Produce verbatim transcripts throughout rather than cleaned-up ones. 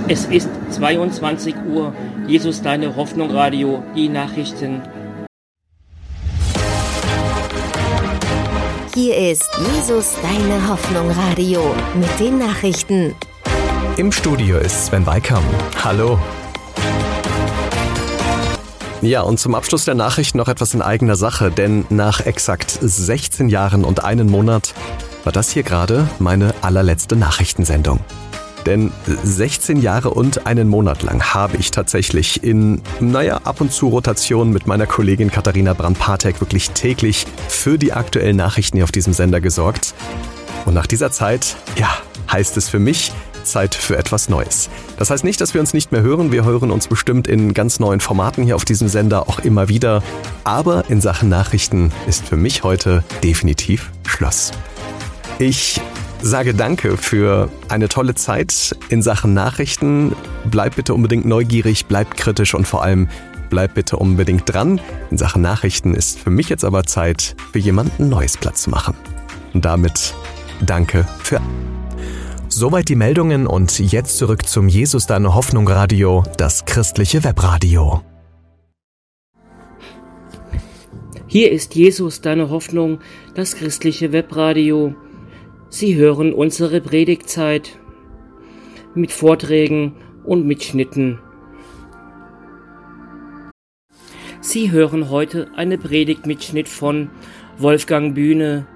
Es ist zweiundzwanzig Uhr. Jesus, deine Hoffnung, Radio, die Nachrichten. Hier ist Jesus, deine Hoffnung, Radio mit den Nachrichten. Im Studio ist Sven Weikam. Hallo. Ja, und zum Abschluss der Nachrichten noch etwas in eigener Sache, denn nach exakt sechzehn Jahren und einem Monat war das hier gerade meine allerletzte Nachrichtensendung. Denn sechzehn Jahre und einen Monat lang habe ich tatsächlich in, naja, ab und zu Rotation mit meiner Kollegin Katharina Brand-Patek wirklich täglich für die aktuellen Nachrichten hier auf diesem Sender gesorgt. Und nach dieser Zeit, ja, heißt es für mich, Zeit für etwas Neues. Das heißt nicht, dass wir uns nicht mehr hören. Wir hören uns bestimmt in ganz neuen Formaten hier auf diesem Sender auch immer wieder. Aber in Sachen Nachrichten ist für mich heute definitiv Schluss. Ich sage danke für eine tolle Zeit in Sachen Nachrichten. Bleibt bitte unbedingt neugierig, bleibt kritisch und vor allem bleibt bitte unbedingt dran. In Sachen Nachrichten ist für mich jetzt aber Zeit, für jemanden Neues Platz zu machen. Und damit danke für... Soweit die Meldungen und jetzt zurück zum Jesus, deine Hoffnung Radio, das christliche Webradio. Hier ist Jesus, deine Hoffnung, das christliche Webradio. Sie hören unsere Predigtzeit mit Vorträgen und Mitschnitten. Sie hören heute eine Predigtmitschnitt von Wolfgang Bühne.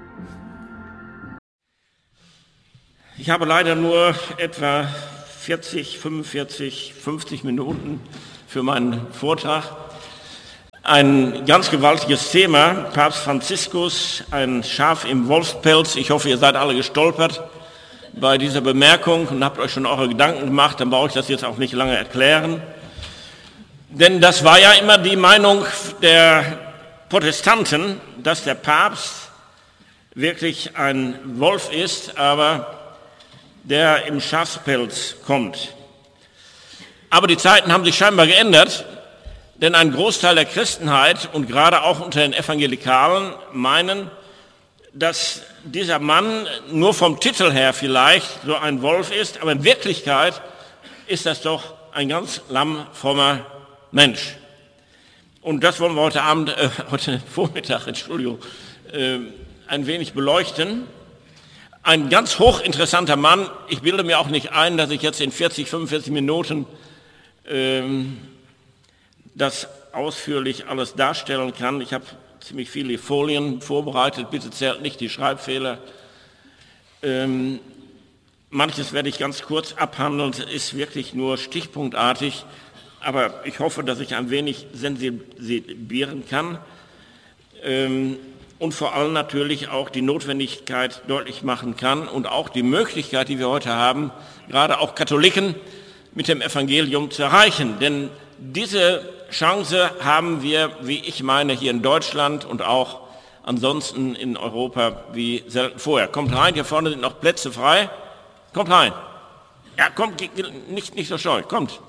Ich habe leider nur etwa vierzig, fünfundvierzig, fünfzig Minuten für meinen Vortrag. Ein ganz gewaltiges Thema, Papst Franziskus, ein Schaf im Wolfspelz. Ich hoffe, ihr seid alle gestolpert bei dieser Bemerkung und habt euch schon eure Gedanken gemacht, dann brauche ich das jetzt auch nicht lange erklären. Denn das war ja immer die Meinung der Protestanten, dass der Papst wirklich ein Wolf ist, aber der im Schafspelz kommt. Aber die Zeiten haben sich scheinbar geändert, denn ein Großteil der Christenheit und gerade auch unter den Evangelikalen meinen, dass dieser Mann nur vom Titel her vielleicht so ein Wolf ist, aber in Wirklichkeit ist das doch ein ganz lammfrommer Mensch. Und das wollen wir heute Abend, äh, heute Vormittag, Entschuldigung, äh, ein wenig beleuchten. Ein ganz hochinteressanter Mann. Ich bilde mir auch nicht ein, dass ich jetzt in vierzig, fünfundvierzig Minuten ähm, das ausführlich alles darstellen kann. Ich habe ziemlich viele Folien vorbereitet, bitte zählt nicht die Schreibfehler. Ähm, manches werde ich ganz kurz abhandeln, ist wirklich nur stichpunktartig, aber ich hoffe, dass ich ein wenig sensibilisieren kann. Ähm, und vor allem natürlich auch die Notwendigkeit deutlich machen kann und auch die Möglichkeit, die wir heute haben, gerade auch Katholiken mit dem Evangelium zu erreichen. Denn diese Chance haben wir, wie ich meine, hier in Deutschland und auch ansonsten in Europa wie selten vorher. Kommt rein, hier vorne sind noch Plätze frei. Kommt rein. Ja, kommt, nicht, nicht so scheu, kommt.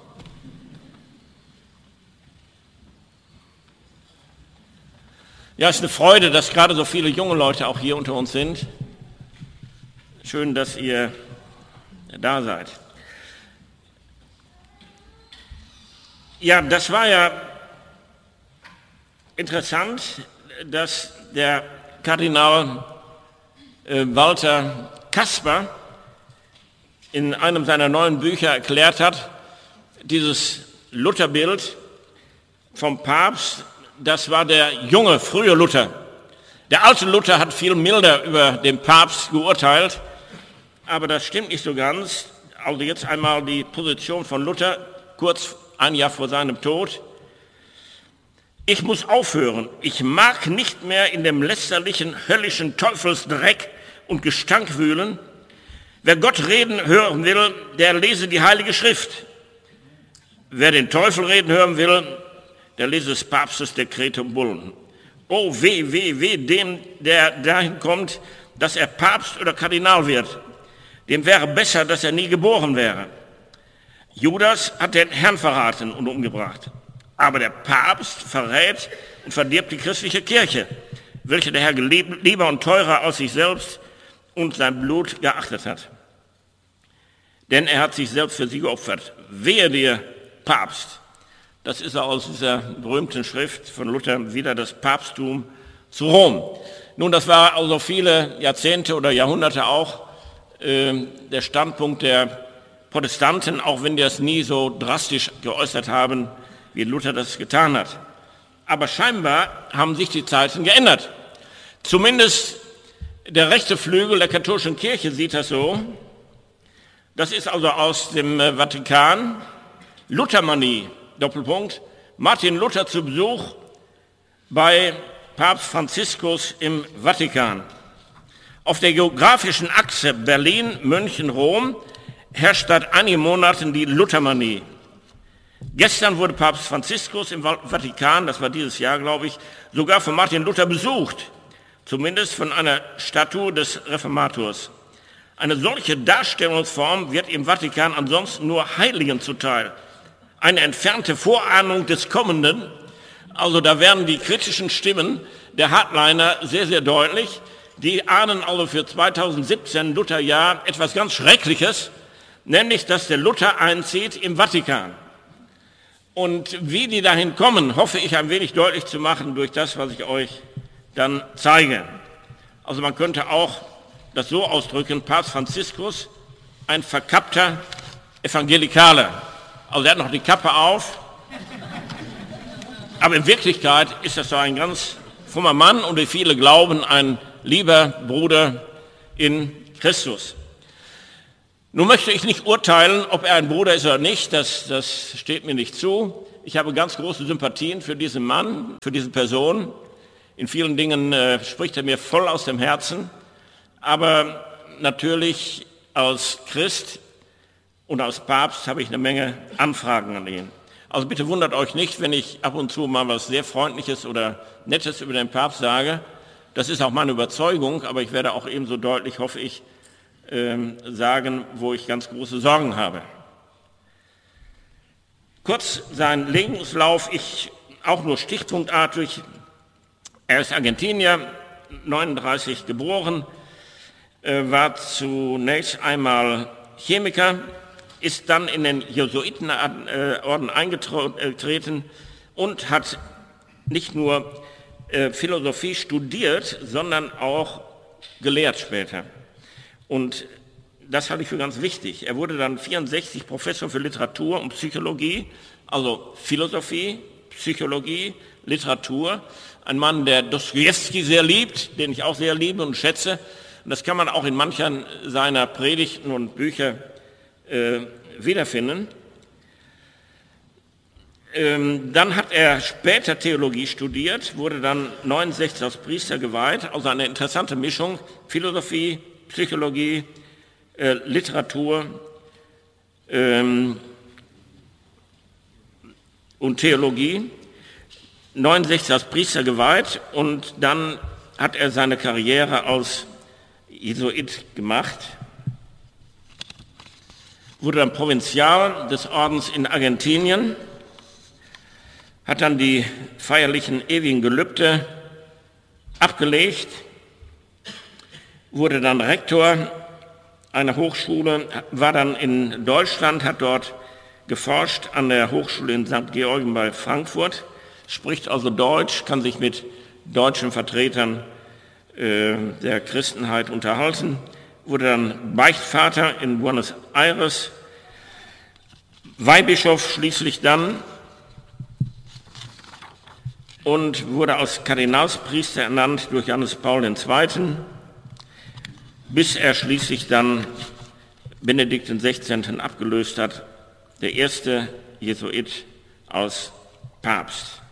Ja, es ist eine Freude, dass gerade so viele junge Leute auch hier unter uns sind. Schön, dass ihr da seid. Ja, das war ja interessant, dass der Kardinal äh, Walter Kasper in einem seiner neuen Bücher erklärt hat, dieses Lutherbild vom Papst, das war der junge, frühe Luther. Der alte Luther hat viel milder über den Papst geurteilt, aber das stimmt nicht so ganz. Also jetzt einmal die Position von Luther, kurz ein Jahr vor seinem Tod. Ich muss aufhören. Ich mag nicht mehr in dem lästerlichen, höllischen Teufelsdreck und Gestank wühlen. Wer Gott reden hören will, der lese die Heilige Schrift. Wer den Teufel reden hören will, der lese des Papstes Dekrete und Bullen. Oh, weh, weh, weh, dem, der dahin kommt, dass er Papst oder Kardinal wird. Dem wäre besser, dass er nie geboren wäre. Judas hat den Herrn verraten und umgebracht. Aber der Papst verrät und verdirbt die christliche Kirche, welche der Herr lieber und teurer als sich selbst und sein Blut geachtet hat. denn er hat sich selbst für sie geopfert. Wehe dir, Papst. Das ist aus dieser berühmten Schrift von Luther, wieder das Papsttum zu Rom. Nun, das war also viele Jahrzehnte oder Jahrhunderte auch äh, der Standpunkt der Protestanten, auch wenn die es nie so drastisch geäußert haben, wie Luther das getan hat. Aber scheinbar haben sich die Zeiten geändert. Zumindest der rechte Flügel der katholischen Kirche sieht das so. Das ist also aus dem Vatikan. Luthermanie, Doppelpunkt, Martin Luther zu Besuch bei Papst Franziskus im Vatikan. Auf der geografischen Achse Berlin-München-Rom herrscht seit einigen Monaten die Luthermanie. Gestern wurde Papst Franziskus im Vatikan, das war dieses Jahr, glaube ich, sogar von Martin Luther besucht, zumindest von einer Statue des Reformators. Eine solche Darstellungsform wird im Vatikan ansonsten nur Heiligen zuteil. Eine entfernte Vorahnung des Kommenden. Also da werden die kritischen Stimmen der Hardliner sehr, sehr deutlich. Die ahnen also für zweitausendsiebzehn, Lutherjahr, etwas ganz Schreckliches, nämlich, dass der Luther einzieht im Vatikan. Und wie die dahin kommen, hoffe ich ein wenig deutlich zu machen durch das, was ich euch dann zeige. Also man könnte auch das so ausdrücken, Papst Franziskus, ein verkappter Evangelikaler. Also er hat noch die Kappe auf, aber in Wirklichkeit ist das so ein ganz frommer Mann und wie viele glauben, ein lieber Bruder in Christus. Nun möchte ich nicht urteilen, ob er ein Bruder ist oder nicht, das, das steht mir nicht zu. Ich habe ganz große Sympathien für diesen Mann, für diese Person. In vielen Dingen äh, spricht er mir voll aus dem Herzen, aber natürlich als Christ und als Papst habe ich eine Menge Anfragen an ihn. Also bitte wundert euch nicht, wenn ich ab und zu mal was sehr Freundliches oder Nettes über den Papst sage. Das ist auch meine Überzeugung, aber ich werde auch ebenso deutlich, hoffe ich, ähm, sagen, wo ich ganz große Sorgen habe. Kurz sein Lebenslauf, ich auch nur stichpunktartig. Er ist Argentinier, neununddreißig geboren, äh, war zunächst einmal Chemiker, ist dann in den Jesuitenorden eingetreten und hat nicht nur äh, Philosophie studiert, sondern auch gelehrt später. Und das halte ich für ganz wichtig. Er wurde dann vierundsechzig Professor für Literatur und Psychologie, also Philosophie, Psychologie, Literatur. Ein Mann, der Dostojewski sehr liebt, den ich auch sehr liebe und schätze. Und das kann man auch in manchen seiner Predigten und Bücher äh, wiederfinden. Ähm, dann hat er später Theologie studiert, wurde dann neunundsechzig als Priester geweiht, also eine interessante Mischung, Philosophie, Psychologie, äh, Literatur ähm, und Theologie, neunundsechzig als Priester geweiht und dann hat er seine Karriere als Jesuit gemacht, wurde dann Provinzial des Ordens in Argentinien, hat dann die feierlichen ewigen Gelübde abgelegt, wurde dann Rektor einer Hochschule, war dann in Deutschland, hat dort geforscht an der Hochschule in Sankt Georgen bei Frankfurt, spricht also Deutsch, kann sich mit deutschen Vertretern äh, der Christenheit unterhalten, wurde dann Beichtvater in Buenos Aires, Weihbischof schließlich dann und wurde als Kardinalspriester ernannt durch Johannes Paul der Zweite., bis er schließlich dann Benedikt den Sechzehnten abgelöst hat, der erste Jesuit als Papst.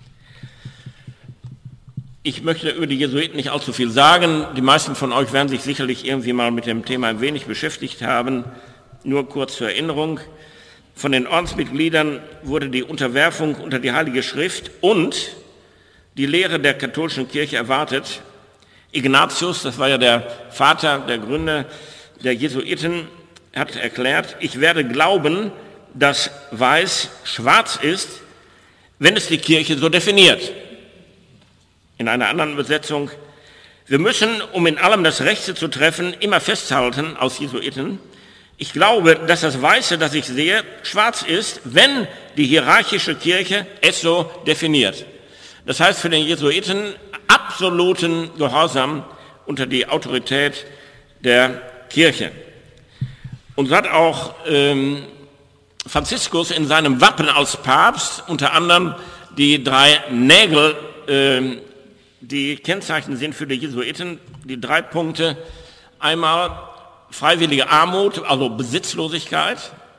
Ich möchte über die Jesuiten nicht allzu viel sagen. Die meisten von euch werden sich sicherlich irgendwie mal mit dem Thema ein wenig beschäftigt haben. Nur kurz zur Erinnerung. Von den Ordensmitgliedern wurde die Unterwerfung unter die Heilige Schrift und die Lehre der katholischen Kirche erwartet. Ignatius, das war ja der Vater, der Gründer der Jesuiten, hat erklärt, ich werde glauben, dass weiß schwarz ist, wenn es die Kirche so definiert. In einer anderen Übersetzung, wir müssen, um in allem das Rechte zu treffen, immer festhalten, aus Jesuiten, Ich glaube, dass das Weiße, das ich sehe, schwarz ist, wenn die hierarchische Kirche es so definiert. Das heißt für den Jesuiten absoluten Gehorsam unter die Autorität der Kirche. Und so hat auch ähm, Franziskus in seinem Wappen als Papst unter anderem die drei Nägel, ähm, die Kennzeichen sind für die Jesuiten, die drei Punkte, einmal freiwillige Armut, also Besitzlosigkeit,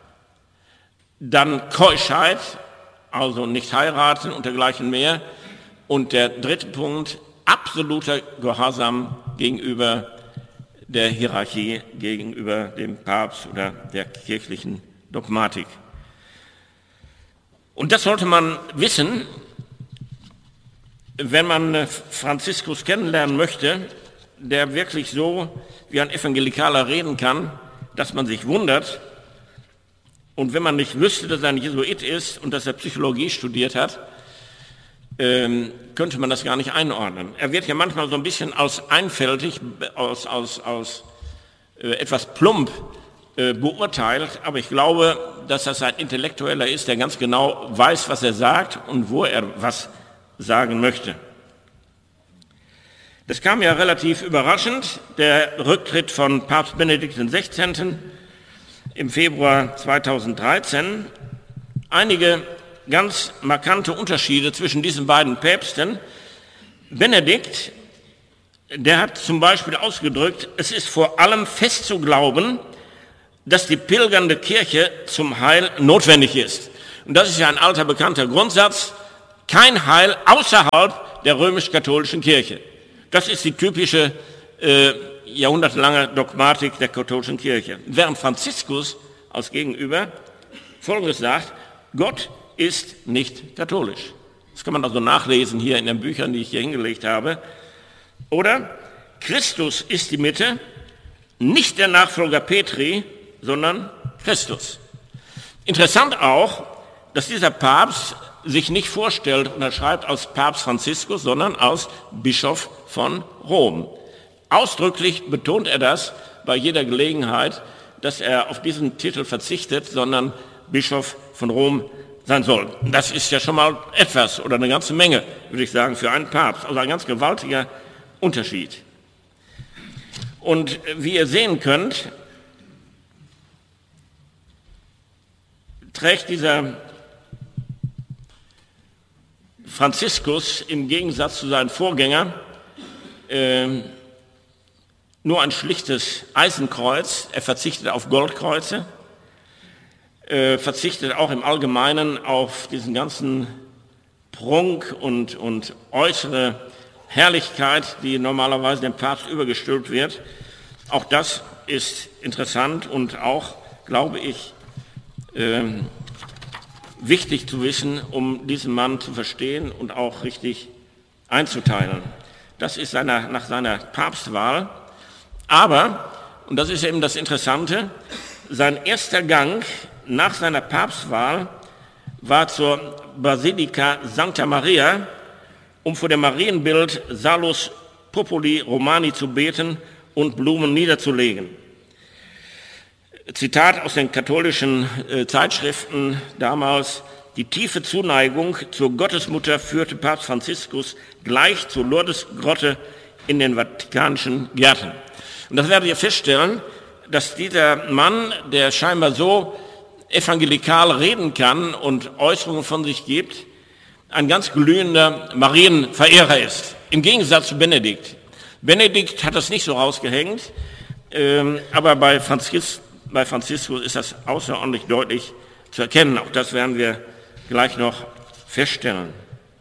dann Keuschheit, also nicht heiraten und dergleichen mehr, und der dritte Punkt, absoluter Gehorsam gegenüber der Hierarchie, gegenüber dem Papst oder der kirchlichen Dogmatik. Und das sollte man wissen, wenn man Franziskus kennenlernen möchte, der wirklich so wie ein Evangelikaler reden kann, dass man sich wundert. Und wenn man nicht wüsste, dass er ein Jesuit ist und dass er Psychologie studiert hat, ähm, könnte man das gar nicht einordnen. Er wird ja manchmal so ein bisschen aus einfältig, aus, aus, aus äh, etwas plump äh, beurteilt, aber ich glaube, dass das ein Intellektueller ist, der ganz genau weiß, was er sagt und wo er was sagen möchte. Das kam ja relativ überraschend, der Rücktritt von Papst Benedikt der Sechzehnte. im Februar zweitausenddreizehn. Einige ganz markante Unterschiede zwischen diesen beiden Päpsten. Benedikt, der hat zum Beispiel ausgedrückt, es ist vor allem fest zu glauben, dass die pilgernde Kirche zum Heil notwendig ist. Und das ist ja ein alter bekannter Grundsatz, kein Heil außerhalb der römisch-katholischen Kirche. Das ist die typische äh, jahrhundertelange Dogmatik der katholischen Kirche. Während Franziskus als Gegenüber Folgendes sagt, Gott ist nicht katholisch. Das kann man also nachlesen hier in den Büchern, die ich hier hingelegt habe. Oder Christus ist die Mitte, nicht der Nachfolger Petri, sondern Christus. Interessant auch, dass dieser Papst sich nicht vorstellt und er schreibt als Papst Franziskus, sondern als Bischof von Rom. Ausdrücklich betont er das bei jeder Gelegenheit, dass er auf diesen Titel verzichtet, sondern Bischof von Rom sein soll. Das ist ja schon mal etwas oder eine ganze Menge, würde ich sagen, für einen Papst. Also ein ganz gewaltiger Unterschied. Und wie ihr sehen könnt, trägt dieser Franziskus im Gegensatz zu seinen Vorgängern äh, nur ein schlichtes Eisenkreuz. Er verzichtet auf Goldkreuze, äh, verzichtet auch im Allgemeinen auf diesen ganzen Prunk und, und äußere Herrlichkeit, die normalerweise dem Papst übergestülpt wird. Auch das ist interessant und auch, glaube ich, äh, wichtig zu wissen, um diesen Mann zu verstehen und auch richtig einzuteilen. Das ist seiner, nach seiner Papstwahl. Aber, und das ist eben das Interessante, sein erster Gang nach seiner Papstwahl war zur Basilika Sancta Maria, um vor dem Marienbild Salus Populi Romani zu beten und Blumen niederzulegen. Zitat aus den katholischen äh, Zeitschriften damals: Die tiefe Zuneigung zur Gottesmutter führte Papst Franziskus gleich zur Lourdesgrotte in den vatikanischen Gärten. Und das werdet ihr feststellen, dass dieser Mann, der scheinbar so evangelikal reden kann und Äußerungen von sich gibt, ein ganz glühender Marienverehrer ist, im Gegensatz zu Benedikt. Benedikt hat das nicht so rausgehängt, ähm, aber bei Franziskus Bei Franziskus ist das außerordentlich deutlich zu erkennen. Auch das werden wir gleich noch feststellen.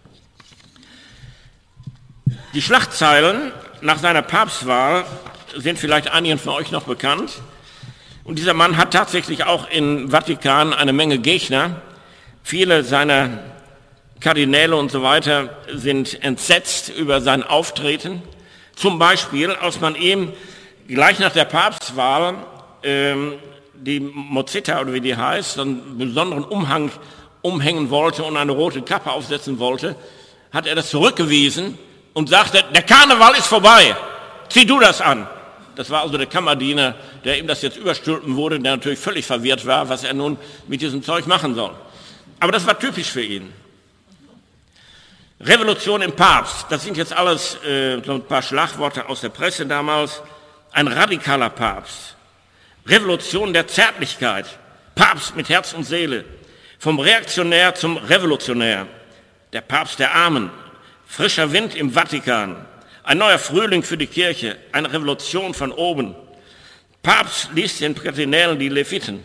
Die Schlagzeilen nach seiner Papstwahl sind vielleicht einigen von euch noch bekannt. Und dieser Mann hat tatsächlich auch im Vatikan eine Menge Gegner. Viele seiner Kardinäle und so weiter sind entsetzt über sein Auftreten. Zum Beispiel, als man ihm gleich nach der Papstwahl die Mozzetta, oder wie die heißt, einen besonderen Umhang umhängen wollte und eine rote Kappe aufsetzen wollte, hat er das zurückgewiesen und sagte, der Karneval ist vorbei, zieh du das an. Das war also der Kammerdiener, der ihm das jetzt überstülpen wurde, der natürlich völlig verwirrt war, was er nun mit diesem Zeug machen soll. Aber das war typisch für ihn. Revolution im Papst, das sind jetzt alles äh, so ein paar Schlagworte aus der Presse damals. Ein radikaler Papst. Revolution der Zärtlichkeit. Papst mit Herz und Seele. Vom Reaktionär zum Revolutionär. Der Papst der Armen. Frischer Wind im Vatikan. Ein neuer Frühling für die Kirche. Eine Revolution von oben. Papst liest den Kardinälen die Leviten.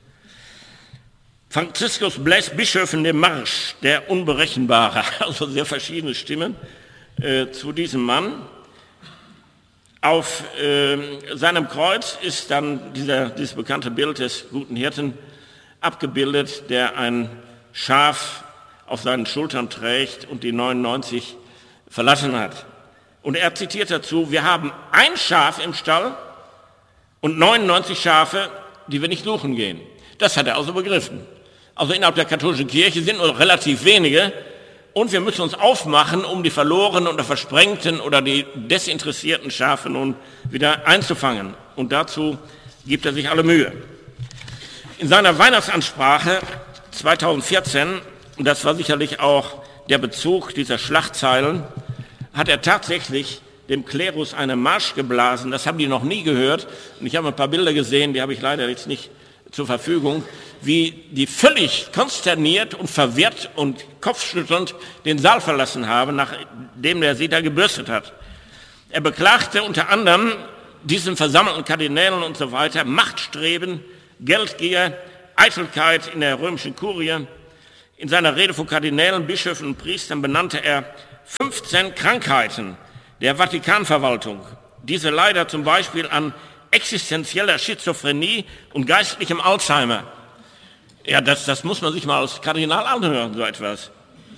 Franziskus bläst Bischöfen den Marsch, der Unberechenbare. Also sehr verschiedene Stimmen äh, zu diesem Mann. Auf äh, seinem Kreuz ist dann dieser, dieses bekannte Bild des guten Hirten abgebildet, der ein Schaf auf seinen Schultern trägt und die neunundneunzig verlassen hat. Und er zitiert dazu, wir haben ein Schaf im Stall und neunundneunzig Schafe, die wir nicht suchen gehen. Das hat er also begriffen. Also innerhalb der katholischen Kirche sind nur relativ wenige und wir müssen uns aufmachen, um die verlorenen oder versprengten oder die desinteressierten Schafe nun wieder einzufangen. Und dazu gibt er sich alle Mühe. In seiner Weihnachtsansprache zweitausendvierzehn, und das war sicherlich auch der Bezug dieser Schlachtzeilen, hat er tatsächlich dem Klerus eine Marsch geblasen. Das haben die noch nie gehört. Und ich habe ein paar Bilder gesehen, die habe ich leider jetzt nicht zur Verfügung, wie die völlig konsterniert und verwirrt und kopfschüttelnd den Saal verlassen haben, nachdem er sie da gebürstet hat. Er beklagte unter anderem diesen versammelten Kardinälen und so weiter Machtstreben, Geldgier, Eitelkeit in der römischen Kurie. In seiner Rede vor Kardinälen, Bischöfen und Priestern benannte er fünfzehn Krankheiten der Vatikanverwaltung. Diese leider zum Beispiel an existenzieller Schizophrenie und geistlichem Alzheimer. Ja, das, das muss man sich mal als Kardinal anhören, so etwas.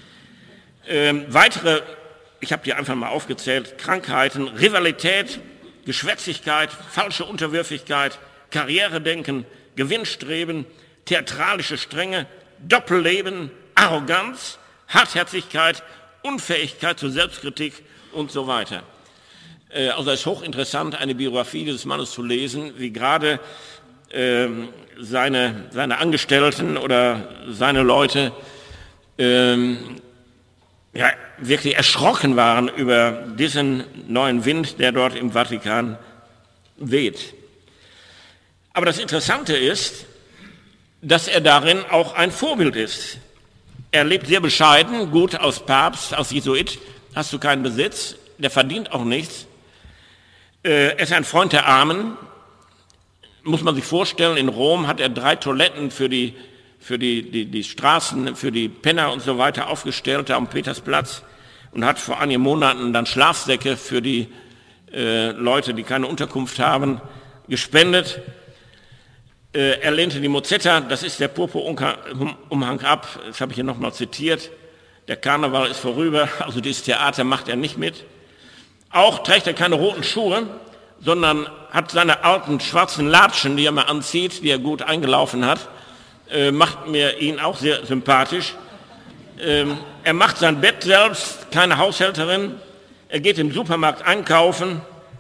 Ähm, weitere, ich habe die einfach mal aufgezählt, Krankheiten, Rivalität, Geschwätzigkeit, falsche Unterwürfigkeit, Karrieredenken, Gewinnstreben, theatralische Strenge, Doppelleben, Arroganz, Hartherzigkeit, Unfähigkeit zur Selbstkritik und so weiter. Äh, also es ist hochinteressant, eine Biografie dieses Mannes zu lesen, wie gerade ähm, seine, seine Angestellten oder seine Leute ähm, ja, wirklich erschrocken waren über diesen neuen Wind, der dort im Vatikan weht. Aber das Interessante ist, dass er darin auch ein Vorbild ist. Er lebt sehr bescheiden, gut als Papst, als Jesuit hast du keinen Besitz, der verdient auch nichts. Er ist ein Freund der Armen, muss man sich vorstellen, in Rom hat er drei Toiletten für die, für die, die, die Straßen, für die Penner und so weiter aufgestellt, da am Petersplatz, und hat vor einigen Monaten dann Schlafsäcke für die äh, Leute, die keine Unterkunft haben, gespendet. Äh, er lehnte die Mozzetta, das ist der Purpurumhang ab, das habe ich hier nochmal zitiert. Der Karneval ist vorüber, also dieses Theater macht er nicht mit. Auch trägt er keine roten Schuhe, sondern hat seine alten schwarzen Latschen, die er mal anzieht, die er gut eingelaufen hat, äh, macht mir ihn auch sehr sympathisch. Ähm, er macht sein Bett selbst, keine Haushälterin. Er geht im Supermarkt einkaufen,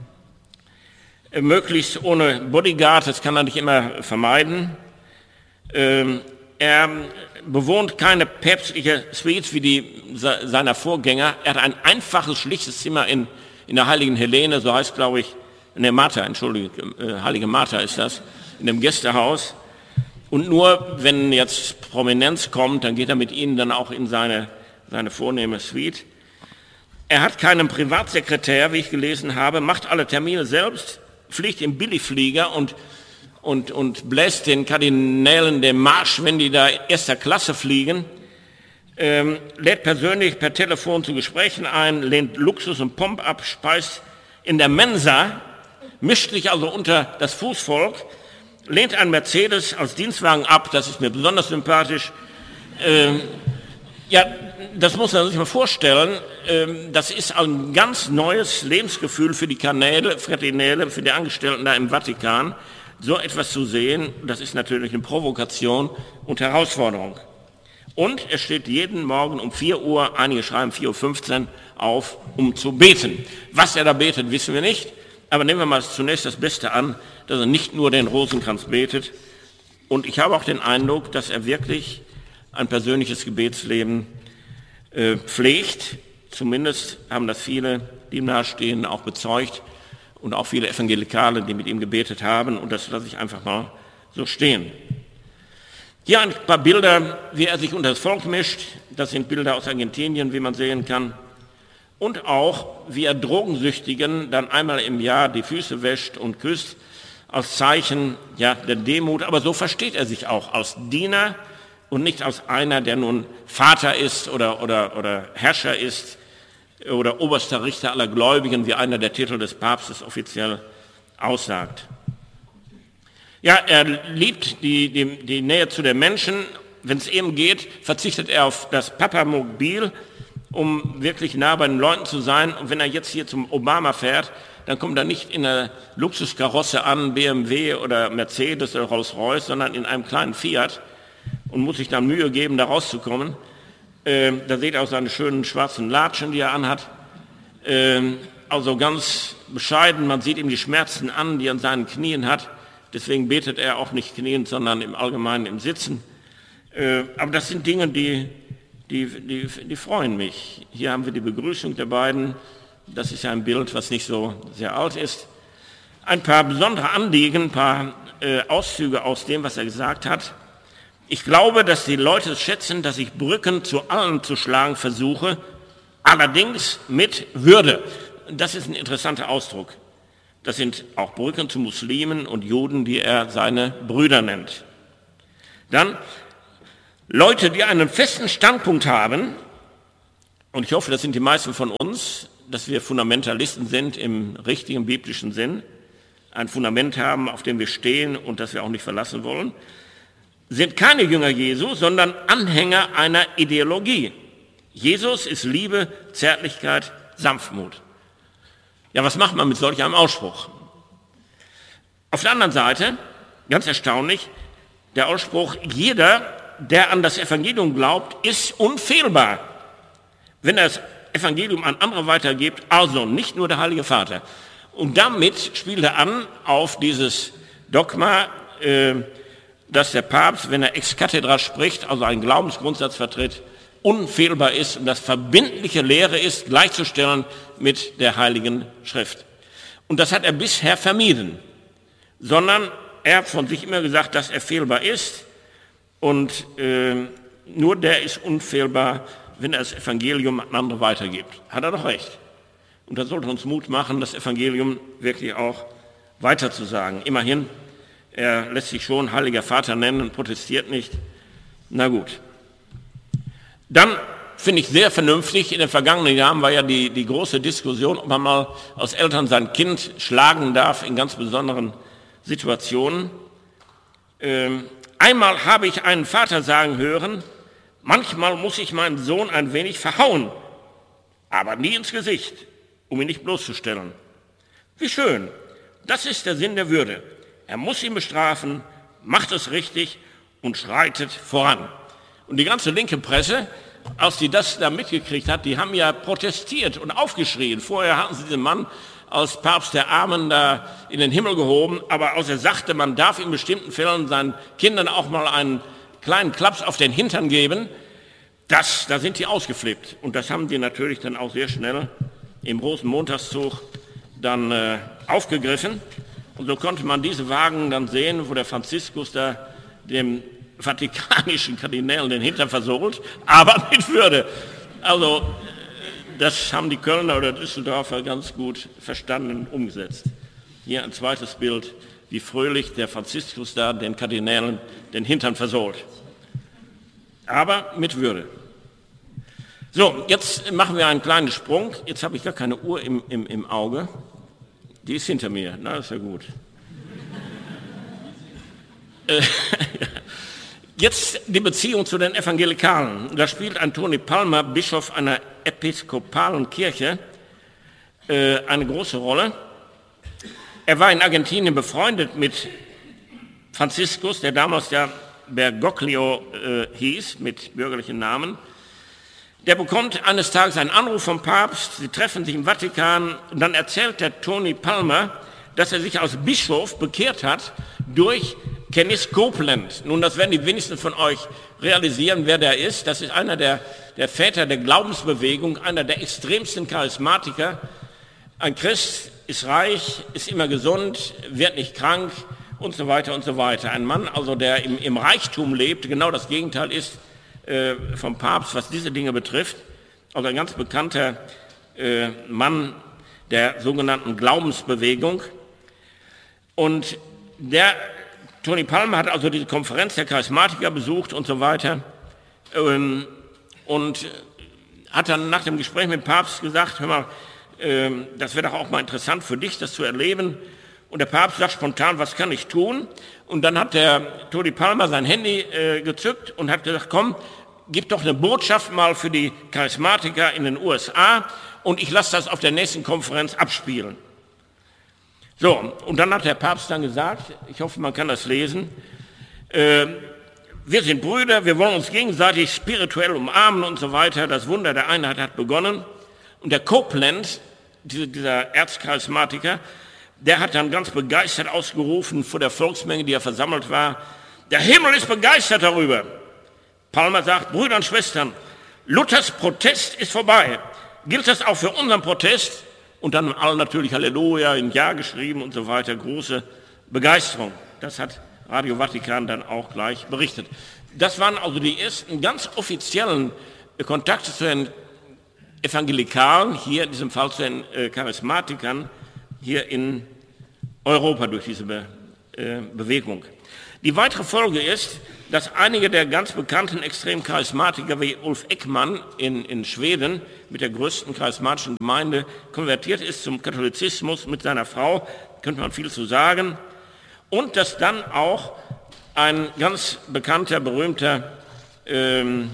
äh, möglichst ohne Bodyguard, das kann er nicht immer vermeiden. Ähm, er bewohnt keine päpstliche Suite wie die se- seiner Vorgänger. Er hat ein einfaches, schlichtes Zimmer in, in der Heiligen Helene, so heißt, glaube ich, in der Martha, entschuldige, äh, Heilige Martha ist das, in dem Gästehaus. Und nur wenn jetzt Prominenz kommt, dann geht er mit ihnen dann auch in seine, seine vornehme Suite. Er hat keinen Privatsekretär, wie ich gelesen habe, macht alle Termine selbst, fliegt im Billigflieger und, und, und bläst den Kardinälen den Marsch, wenn die da erster Klasse fliegen, ähm, lädt persönlich per Telefon zu Gesprächen ein, lehnt Luxus und Pomp ab, speist in der Mensa, mischt sich also unter das Fußvolk, lehnt ein Mercedes als Dienstwagen ab, das ist mir besonders sympathisch. Ähm, ja, das muss man sich mal vorstellen, ähm, das ist ein ganz neues Lebensgefühl für die Kanäle, Kardinäle, für die Angestellten da im Vatikan. So etwas zu sehen, das ist natürlich eine Provokation und Herausforderung. Und er steht jeden Morgen um vier Uhr, einige schreiben vier Uhr fünfzehn, auf, um zu beten. Was er da betet, wissen wir nicht. Aber nehmen wir mal zunächst das Beste an, dass er nicht nur den Rosenkranz betet. Und ich habe auch den Eindruck, dass er wirklich ein persönliches Gebetsleben äh, pflegt. Zumindest haben das viele, die ihm nahestehen, auch bezeugt. Und auch viele Evangelikale, die mit ihm gebetet haben. Und das lasse ich einfach mal so stehen. Hier ein paar Bilder, wie er sich unter das Volk mischt. Das sind Bilder aus Argentinien, wie man sehen kann. Und auch, wie er Drogensüchtigen dann einmal im Jahr die Füße wäscht und küsst, als Zeichen ja, der Demut. Aber so versteht er sich auch, als Diener und nicht als einer, der nun Vater ist oder, oder, oder Herrscher ist oder oberster Richter aller Gläubigen, wie einer der Titel des Papstes offiziell aussagt. Ja, er liebt die, die, die Nähe zu den Menschen. Wenn es eben geht, verzichtet er auf das Papamobil, um wirklich nah bei den Leuten zu sein. Und wenn er jetzt hier zum Obama fährt, dann kommt er nicht in einer Luxuskarosse an, B M W oder Mercedes oder Rolls-Royce, sondern in einem kleinen Fiat und muss sich dann Mühe geben, da rauszukommen. Äh, da seht ihr auch seine schönen schwarzen Latschen, die er anhat. Äh, also ganz bescheiden, man sieht ihm die Schmerzen an, die er an seinen Knien hat. Deswegen betet er auch nicht knien, sondern im Allgemeinen im Sitzen. Äh, aber das sind Dinge, die, die, die, die freuen mich. Hier haben wir die Begrüßung der beiden. Das ist ja ein Bild, was nicht so sehr alt ist. Ein paar besondere Anliegen, ein paar äh, Auszüge aus dem, was er gesagt hat. Ich glaube, dass die Leute es schätzen, dass ich Brücken zu allen zu schlagen versuche, allerdings mit Würde. Das ist ein interessanter Ausdruck. Das sind auch Brücken zu Muslimen und Juden, die er seine Brüder nennt. Dann Leute, die einen festen Standpunkt haben, und ich hoffe, das sind die meisten von uns, dass wir Fundamentalisten sind im richtigen biblischen Sinn, ein Fundament haben, auf dem wir stehen und das wir auch nicht verlassen wollen, sind keine Jünger Jesu, sondern Anhänger einer Ideologie. Jesus ist Liebe, Zärtlichkeit, Sanftmut. Ja, was macht man mit solch einem Ausspruch? Auf der anderen Seite, ganz erstaunlich, der Ausspruch, jeder, der an das Evangelium glaubt, ist unfehlbar. Wenn er das Evangelium an andere weitergibt, also nicht nur der Heilige Vater. Und damit spielt er an auf dieses Dogma, äh, dass der Papst, wenn er ex cathedra spricht, also einen Glaubensgrundsatz vertritt, unfehlbar ist und das verbindliche Lehre ist, gleichzustellen mit der Heiligen Schrift. Und das hat er bisher vermieden, sondern er hat von sich immer gesagt, dass er fehlbar ist und äh, nur der ist unfehlbar, wenn er das Evangelium an andere weitergibt. Hat er doch recht. Und das sollte uns Mut machen, das Evangelium wirklich auch weiterzusagen. Immerhin, er lässt sich schon Heiliger Vater nennen und protestiert nicht. Na gut. Dann finde ich sehr vernünftig, in den vergangenen Jahren war ja die, die große Diskussion, ob man mal als Eltern sein Kind schlagen darf in ganz besonderen Situationen. Ähm, einmal habe ich einen Vater sagen hören, manchmal muss ich meinen Sohn ein wenig verhauen, aber nie ins Gesicht, um ihn nicht bloßzustellen. Wie schön, das ist der Sinn der Würde. Er muss ihn bestrafen, macht es richtig und schreitet voran. Und die ganze linke Presse, als die das da mitgekriegt hat, die haben ja protestiert und aufgeschrien. Vorher hatten sie den Mann als Papst der Armen da in den Himmel gehoben, aber als er sagte, man darf in bestimmten Fällen seinen Kindern auch mal einen kleinen Klaps auf den Hintern geben, das, da sind die ausgeflippt. Und das haben die natürlich dann auch sehr schnell im großen Montagszug dann äh, aufgegriffen. Und so konnte man diese Wagen dann sehen, wo der Franziskus da dem vatikanischen Kardinälen den Hintern versohlt, aber mit Würde. Also das haben die Kölner oder Düsseldorfer ganz gut verstanden und umgesetzt. Hier ein zweites Bild, wie fröhlich der Franziskus da den Kardinälen den Hintern versohlt. Aber mit Würde. So, jetzt machen wir einen kleinen Sprung. Jetzt habe ich gar keine Uhr im, im, im Auge. Die ist hinter mir. Na, das ist ja gut. Jetzt die Beziehung zu den Evangelikalen. Da spielt Antoni Palma, Bischof einer episkopalen Kirche, äh, eine große Rolle. Er war in Argentinien befreundet mit Franziskus, der damals ja Bergoglio äh, hieß, mit bürgerlichen Namen. Der bekommt eines Tages einen Anruf vom Papst, sie treffen sich im Vatikan und dann erzählt der Tony Palmer, dass er sich als Bischof bekehrt hat durch Kenneth Copeland. Nun, das werden die wenigsten von euch realisieren, wer der ist. Das ist einer der, der Väter der Glaubensbewegung, einer der extremsten Charismatiker. Ein Christ, ist reich, ist immer gesund, wird nicht krank und so weiter und so weiter. Ein Mann, also der im, im Reichtum lebt, genau das Gegenteil ist äh, vom Papst, was diese Dinge betrifft. Also ein ganz bekannter äh, Mann der sogenannten Glaubensbewegung. Und der Tony Palmer hat also diese Konferenz der Charismatiker besucht und so weiter ähm, und hat dann nach dem Gespräch mit dem Papst gesagt, hör mal, ähm, das wäre doch auch mal interessant für dich, das zu erleben. Und der Papst sagt spontan, was kann ich tun? Und dann hat der Tony Palmer sein Handy äh, gezückt und hat gesagt, komm, gib doch eine Botschaft mal für die Charismatiker in den U S A und ich lasse das auf der nächsten Konferenz abspielen. So, und dann hat der Papst dann gesagt, ich hoffe, man kann das lesen, äh, wir sind Brüder, wir wollen uns gegenseitig spirituell umarmen und so weiter. Das Wunder der Einheit hat begonnen. Und der Copeland, dieser, dieser Erzcharismatiker, der hat dann ganz begeistert ausgerufen vor der Volksmenge, die ja versammelt war, der Himmel ist begeistert darüber. Palmer sagt, Brüder und Schwestern, Luthers Protest ist vorbei. Gilt das auch für unseren Protest? Und dann alle natürlich Halleluja, ein Ja geschrieben und so weiter, große Begeisterung. Das hat Radio Vatikan dann auch gleich berichtet. Das waren also die ersten ganz offiziellen Kontakte zu den Evangelikalen, hier in diesem Fall zu den äh, Charismatikern, hier in Europa durch diese Be äh, Bewegung. Die weitere Folge ist, dass einige der ganz bekannten extrem Charismatiker wie Ulf Ekman in, in Schweden mit der größten charismatischen Gemeinde konvertiert ist zum Katholizismus mit seiner Frau, könnte man viel zu sagen. Und dass dann auch ein ganz bekannter, berühmter, ähm,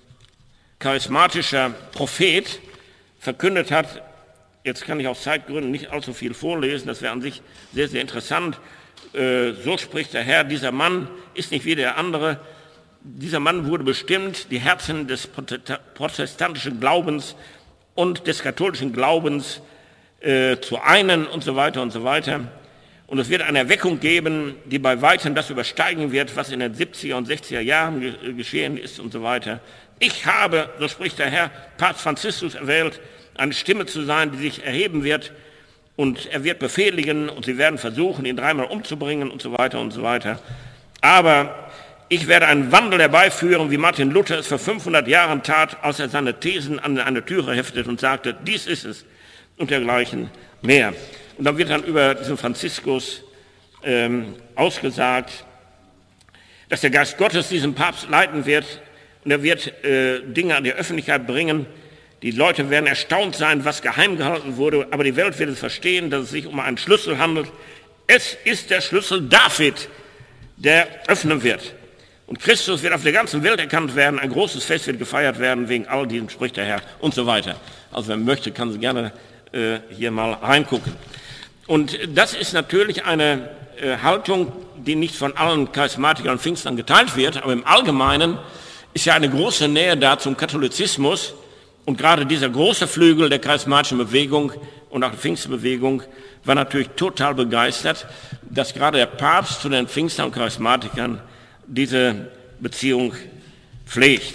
charismatischer Prophet verkündet hat, jetzt kann ich aus Zeitgründen nicht allzu viel vorlesen, das wäre an sich sehr, sehr interessant. Äh, so spricht der Herr, dieser Mann ist nicht wie der andere. Dieser Mann wurde bestimmt, die Herzen des protestantischen Glaubens und des katholischen Glaubens äh, zu einen und so weiter und so weiter. Und es wird eine Erweckung geben, die bei weitem das übersteigen wird, was in den siebziger und sechziger Jahren ge geschehen ist und so weiter. Ich habe, so spricht der Herr, Papst Franziskus erwählt, eine Stimme zu sein, die sich erheben wird und er wird befehligen und sie werden versuchen, ihn dreimal umzubringen und so weiter und so weiter. Aber ich werde einen Wandel herbeiführen, wie Martin Luther es vor fünfhundert Jahren tat, als er seine Thesen an eine Türe heftete und sagte, dies ist es und dergleichen mehr. Und dann wird dann über diesen Franziskus ähm, ausgesagt, dass der Geist Gottes diesen Papst leiten wird und er wird äh, Dinge an die Öffentlichkeit bringen. Die Leute werden erstaunt sein, was geheim gehalten wurde, aber die Welt wird es verstehen, dass es sich um einen Schlüssel handelt. Es ist der Schlüssel David, der öffnen wird. Und Christus wird auf der ganzen Welt erkannt werden, ein großes Fest wird gefeiert werden, wegen all diesem spricht der Herr und so weiter. Also wer möchte, kann gerne äh, hier mal reingucken. Und das ist natürlich eine äh, Haltung, die nicht von allen Charismatikern und Pfingstern geteilt wird, aber im Allgemeinen ist ja eine große Nähe da zum Katholizismus und gerade dieser große Flügel der charismatischen Bewegung und auch der Pfingstbewegung war natürlich total begeistert, dass gerade der Papst zu den Pfingstern und Charismatikern diese Beziehung pflegt.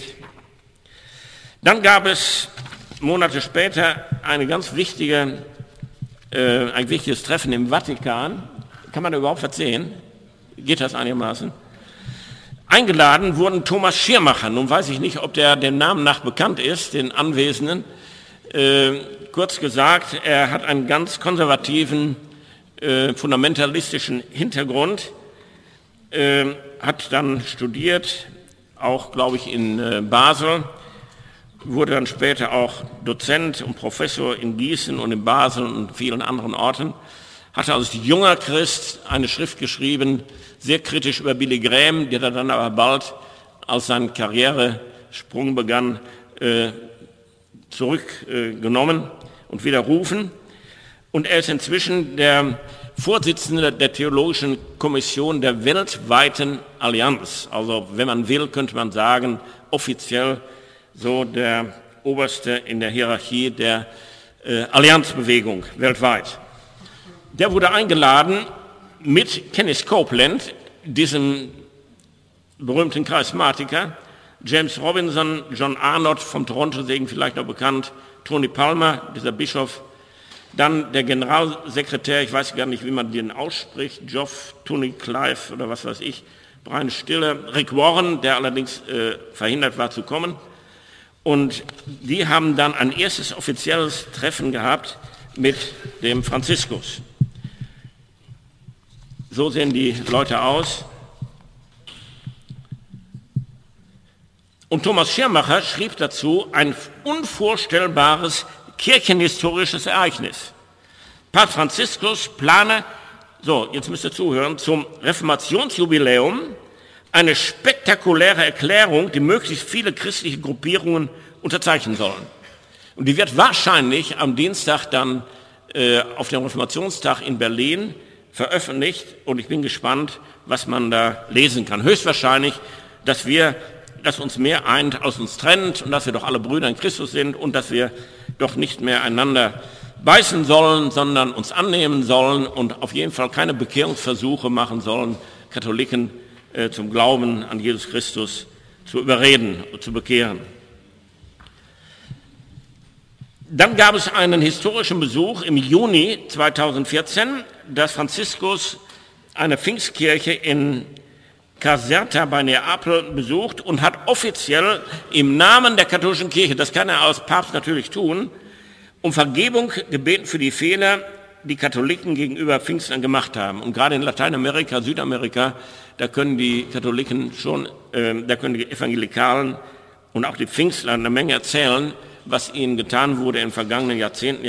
Dann gab es Monate später eine ganz wichtige Äh, ein wichtiges Treffen im Vatikan. Kann man da überhaupt versehen? Geht das einigermaßen? Eingeladen wurden Thomas Schirmacher. Nun weiß ich nicht, ob der dem Namen nach bekannt ist, den Anwesenden. Äh, kurz gesagt, er hat einen ganz konservativen, äh, fundamentalistischen Hintergrund, äh, hat dann studiert, auch, glaube ich, in äh, Basel, wurde dann später auch Dozent und Professor in Gießen und in Basel und vielen anderen Orten, hatte als junger Christ eine Schrift geschrieben, sehr kritisch über Billy Graham, der dann aber bald, als sein Karrieresprung begann, äh, zurückgenommen äh, und widerrufen. Und er ist inzwischen der Vorsitzende der Theologischen Kommission der weltweiten Allianz. Also wenn man will, könnte man sagen, offiziell so der Oberste in der Hierarchie der äh, Allianzbewegung weltweit. Der wurde eingeladen mit Kenneth Copeland, diesem berühmten Charismatiker, James Robinson, John Arnott vom Toronto-Segen vielleicht noch bekannt, Tony Palmer, dieser Bischof, dann der Generalsekretär, ich weiß gar nicht, wie man den ausspricht, Geoff Tony Clive oder was weiß ich, Brian Stiller, Rick Warren, der allerdings äh, verhindert war zu kommen. Und die haben dann ein erstes offizielles Treffen gehabt mit dem Franziskus. So sehen die Leute aus. Und Thomas Schirmacher schrieb dazu ein unvorstellbares kirchenhistorisches Ereignis. Papst Franziskus plane, so, jetzt müsst ihr zuhören, zum Reformationsjubiläum eine spektakuläre Erklärung, die möglichst viele christliche Gruppierungen unterzeichnen sollen. Und die wird wahrscheinlich am Dienstag dann äh, auf dem Reformationstag in Berlin veröffentlicht und ich bin gespannt, was man da lesen kann. Höchstwahrscheinlich, dass wir, dass uns mehr eint, als uns trennt und dass wir doch alle Brüder in Christus sind und dass wir doch nicht mehr einander beißen sollen, sondern uns annehmen sollen und auf jeden Fall keine Bekehrungsversuche machen sollen, Katholiken äh, zum Glauben an Jesus Christus zu überreden und zu bekehren. Dann gab es einen historischen Besuch im Juni zweitausendvierzehn, dass Franziskus eine Pfingstkirche in Caserta bei Neapel besucht und hat offiziell im Namen der katholischen Kirche, das kann er als Papst natürlich tun, um Vergebung gebeten für die Fehler, die Katholiken gegenüber Pfingstlern gemacht haben. Und gerade in Lateinamerika, Südamerika, da können die Katholiken schon, äh, da können die Evangelikalen und auch die Pfingstler eine Menge erzählen, was ihnen getan wurde in vergangenen Jahrzehnten,